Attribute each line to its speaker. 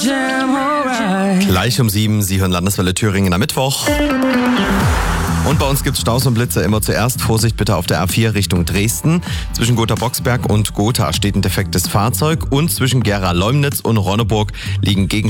Speaker 1: Gleich um 7, Sie hören Landeswelle Thüringen am Mittwoch. Und bei uns gibt es Staus und Blitze immer zuerst. Vorsicht bitte auf der A4 Richtung Dresden. Zwischen Gotha-Boxberg und Gotha steht ein defektes Fahrzeug. Und zwischen Gera-Leumnitz und Ronneburg liegen